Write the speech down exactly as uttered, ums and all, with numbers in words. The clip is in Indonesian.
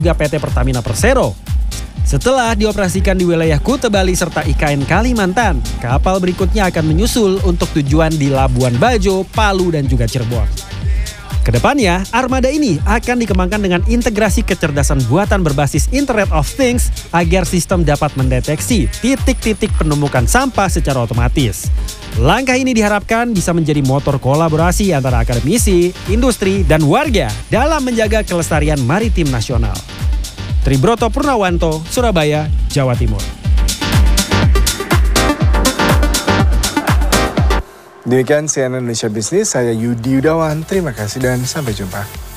juga P T Pertamina Persero. Setelah dioperasikan di wilayah Kuta Bali serta I K N Kalimantan, kapal berikutnya akan menyusul untuk tujuan di Labuan Bajo, Palu, dan juga Cirebon. Kedepannya, armada ini akan dikembangkan dengan integrasi kecerdasan buatan berbasis Internet of Things agar sistem dapat mendeteksi titik-titik penumpukan sampah secara otomatis. Langkah ini diharapkan bisa menjadi motor kolaborasi antara akademisi, industri, dan warga dalam menjaga kelestarian maritim nasional. Tribroto Purnawanto, Surabaya, Jawa Timur. Demikian C N N Indonesia Business, saya Yudi Yudawan, terima kasih dan sampai jumpa.